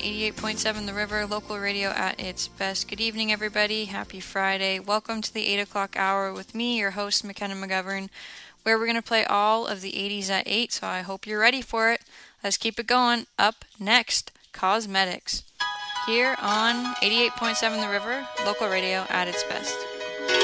88.7 The River, local radio at its best. Good evening, everybody. Happy Friday. Welcome to the 8 o'clock hour with me, your host, McKenna McGovern, where we're going to play all of the 80s at 8, so I hope you're ready for it. Let's keep it going. Up next, Cosmetics. Here on 88.7 The River, local radio at its best.